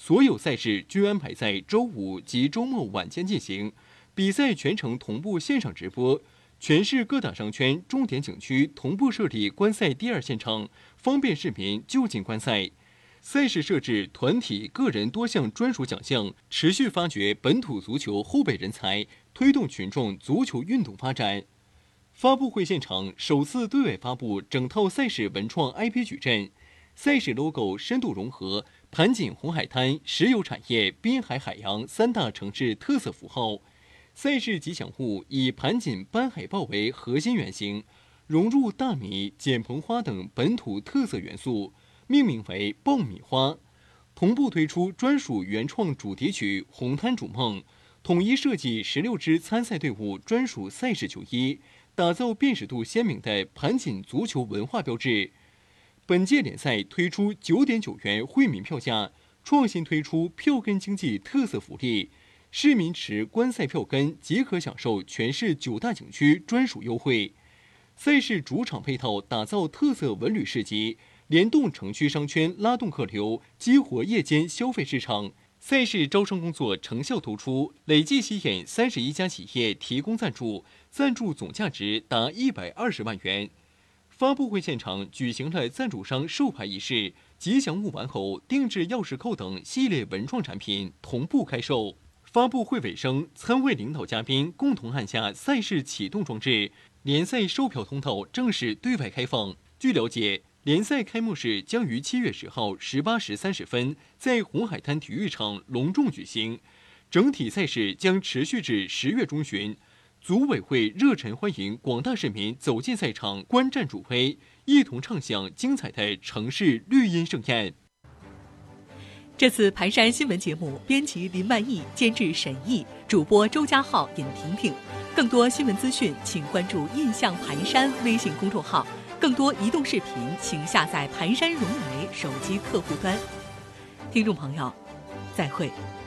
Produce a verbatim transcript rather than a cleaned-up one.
所有赛事均安排在周五及周末晚间进行，比赛全程同步线上直播。全市各大商圈、重点景区同步设立观赛第二现场，方便市民就近观赛。赛事设置团体、个人多项专属奖项，持续发掘本土足球后备人才，推动群众足球运动发展。发布会现场首次对外发布整套赛事文创 I P 矩阵，赛事 logo 深度融合盘锦红海滩、石油产业、滨海海洋三大城市特色符号。赛事吉祥物以盘锦斑海豹为核心原型，融入大米、剪棚花等本土特色元素，命名为爆米花。同步推出专属原创主题曲《红滩逐梦》，统一设计十六支参赛队伍专属赛事球衣，打造辨识度鲜明的盘锦足球文化标志。本届联赛推出九点九元会民票价，创新推出票根经济特色福利。市民持观赛票根即可享受全市九大景区专属优惠。赛事主场配套打造特色文旅市集，联动城区商圈拉动客流，激活夜间消费市场。赛事招商工作成效突出，累计吸引三十一家企业提供赞助，赞助总价值达一百二十万元。发布会现场举行了赞助商授牌仪式，吉祥物玩偶、定制钥匙扣等系列文创产品同步开售。发布会尾声，参会领导嘉宾共同按下赛事启动装置，联赛售票通道正式对外开放。据了解，联赛开幕式将于七月十号十八时三十分在红海滩体育场隆重举行，整体赛事将持续至十月中旬。组委会热忱欢迎广大市民走进赛场观战助威，一同畅享精彩的城市绿茵盛宴。 这次盘山新闻节目，编辑林万亿，监制沈毅，主播周家浩、尹婷婷。更多新闻资讯，请关注“印象盘山”微信公众号。更多移动视频，请下载盘山融媒手机客户端。听众朋友，再会。